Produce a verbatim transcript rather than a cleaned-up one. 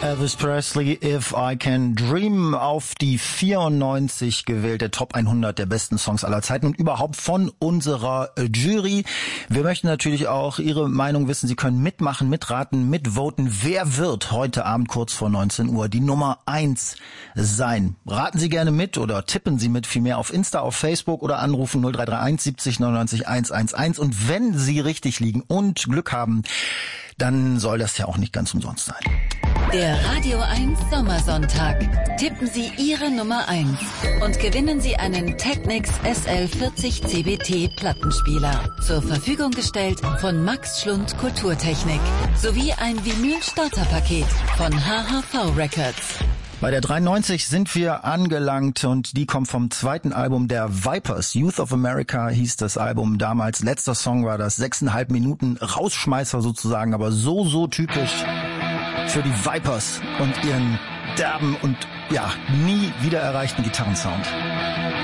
Elvis Presley, If I Can Dream, auf die vierundneunzig gewählt, der Top hundert der besten Songs aller Zeiten und überhaupt von unserer Jury. Wir möchten natürlich auch Ihre Meinung wissen. Sie können mitmachen, mitraten, mitvoten. Wer wird heute Abend kurz vor neunzehn Uhr die Nummer eins sein? Raten Sie gerne mit oder tippen Sie mit, vielmehr auf Insta, auf Facebook oder anrufen null drei drei eins siebzig neunundneunzig hundertelf. Und wenn Sie richtig liegen und Glück haben, dann soll das ja auch nicht ganz umsonst sein. Der Radio eins Sommersonntag. Tippen Sie Ihre Nummer eins und gewinnen Sie einen Technics S L vierzig C B T Plattenspieler. Zur Verfügung gestellt von Max Schlund Kulturtechnik. Sowie ein Vinyl-Starterpaket von H H V Records. Bei der dreiundneunzig sind wir angelangt und die kommt vom zweiten Album der Vipers. Youth of America hieß das Album damals. Letzter Song war das, sechseinhalb Minuten Rausschmeißer sozusagen, aber so, so typisch für die Vipers und ihren derben und ja nie wieder erreichten Gitarrensound.